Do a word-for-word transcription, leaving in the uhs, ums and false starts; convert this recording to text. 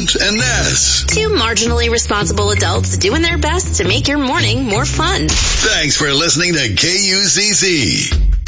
Brand and Ness. Two marginally responsible adults doing their best to make your morning more fun. Thanks for listening to K U C C.